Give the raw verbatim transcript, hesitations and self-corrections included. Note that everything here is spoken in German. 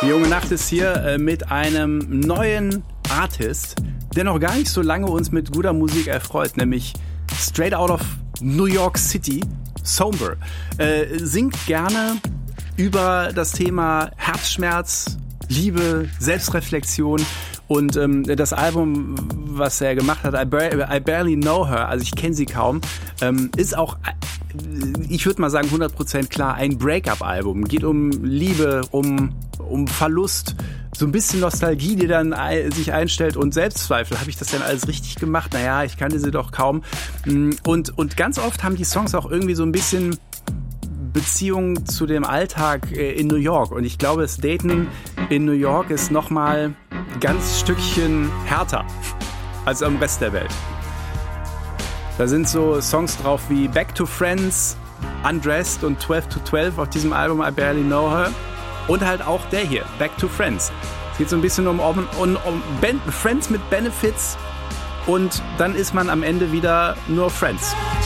Die junge Nacht ist hier äh, mit einem neuen Artist, der noch gar nicht so lange uns mit guter Musik erfreut, nämlich straight out of New York City, Somber. Äh, singt gerne über das Thema Herzschmerz, Liebe, Selbstreflexion. Und ähm, das Album, was er gemacht hat, I, Bar- I Barely Know Her, also ich kenne sie kaum, ähm, ist auch, ich würde mal sagen, hundert Prozent klar, ein Break-up-Album. Geht um Liebe, um, um Verlust, so ein bisschen Nostalgie, die dann sich einstellt und Selbstzweifel. Habe ich das denn alles richtig gemacht? Naja, ich kannte sie doch kaum. Und, und ganz oft haben die Songs auch irgendwie so ein bisschen Beziehung zu dem Alltag in New York. Und ich glaube, das Daten in New York ist nochmal ein ganz Stückchen härter als am Rest der Welt. Da sind so Songs drauf wie Back to Friends, Undressed und twelve to twelve auf diesem Album I Barely Know Her. Und halt auch der hier, Back to Friends. Es geht so ein bisschen um, um, um, um ben- Friends mit Benefits und dann ist man am Ende wieder nur Friends.